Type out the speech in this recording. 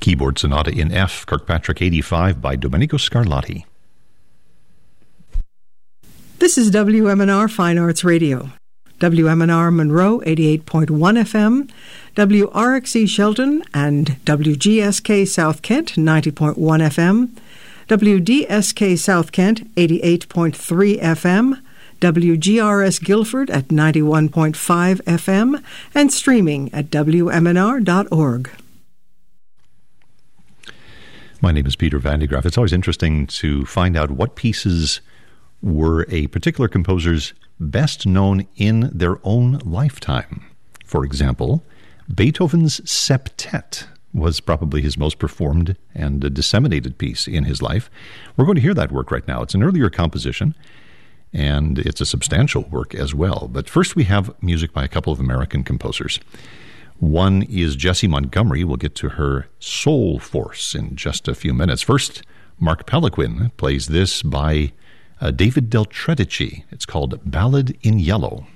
Keyboard Sonata in F, Kirkpatrick 85 by Domenico Scarlatti. This is WMNR Fine Arts Radio. WMNR Monroe 88.1 FM, WRXE Shelton and WGSK South Kent 90.1 FM, WDSK South Kent 88.3 FM, WGRS Guilford at 91.5 FM, and streaming at WMNR.org. My name is Peter Van de Graaff. It's always interesting to find out what pieces were a particular composer's best known in their own lifetime. For example, Beethoven's Septet was probably his most performed and disseminated piece in his life. We're going to hear that work right now. It's an earlier composition, and it's a substantial work as well. But first we have music by a couple of American composers. One is Jessie Montgomery. We'll get to her Soul Force in just a few minutes. First, Mark Pelequin plays this by David Del Tredici. It's called Ballad in Yellow.